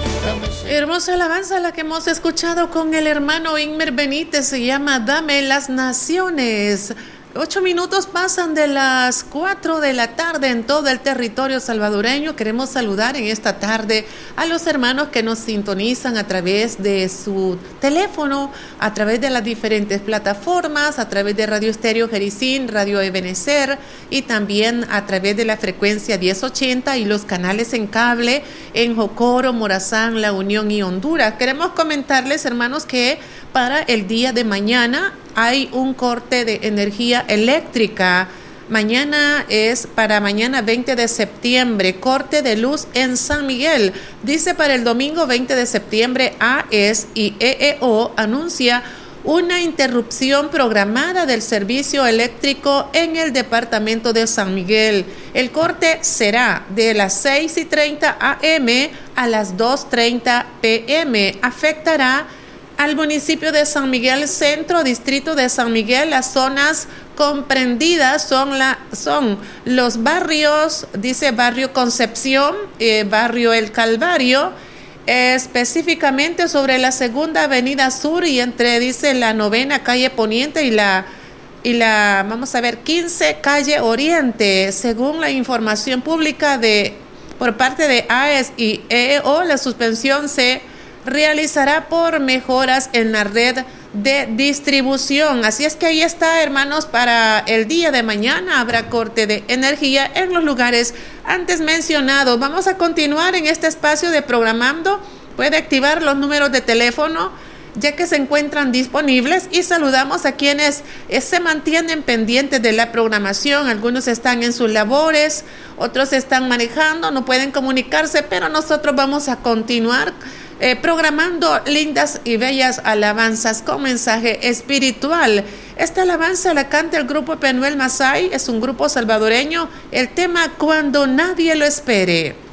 Hermosa alabanza la que hemos escuchado con el hermano Inmer Benítez, se llama Dame las Naciones. 8 minutos pasan de las 4 de la tarde en todo el territorio salvadoreño. Queremos saludar en esta tarde a los hermanos que nos sintonizan a través de su teléfono, a través de las diferentes plataformas, a través de Radio Estéreo Jericín, Radio Ebenecer y también a través de la frecuencia 1080 y los canales en cable en Jocoro, Morazán, La Unión y Honduras. Queremos comentarles, hermanos, que para el día de mañana hay un corte de energía eléctrica. Mañana 20 de septiembre, corte de luz en San Miguel. Dice para el domingo 20 de septiembre, AES y EEO anuncia una interrupción programada del servicio eléctrico en el departamento de San Miguel. El corte será de las 6:30 a.m. a las 2:30 p.m. Afectará al municipio de San Miguel Centro, distrito de San Miguel. Las zonas comprendidas son los barrios, dice Barrio Concepción, Barrio El Calvario, específicamente sobre la Segunda Avenida Sur y entre, dice, la 9ª Calle Poniente y la 15 Calle Oriente. Según la información pública por parte de AES y EEO, la suspensión se realizará por mejoras en la red de distribución. Así es que ahí está, hermanos, para el día de mañana habrá corte de energía en los lugares antes mencionados. Vamos a continuar en este espacio de programando. Puede activar los números de teléfono ya que se encuentran disponibles y saludamos a quienes se mantienen pendientes de la programación. Algunos están en sus labores, otros están manejando, no pueden comunicarse, pero nosotros vamos a continuar programando lindas y bellas alabanzas con mensaje espiritual. Esta alabanza la canta el grupo Penuel Masai, es un grupo salvadoreño. El tema Cuando nadie lo espere.